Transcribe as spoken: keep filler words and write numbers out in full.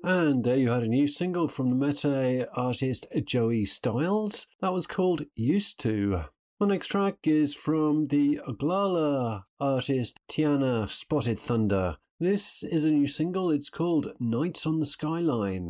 And there you had a new single from the Mete artist Joey Styles. That was called Used To. The next track is from the Oglala artist Tiana Spotted Thunder. This is a new single. It's called Nights on the Skyline.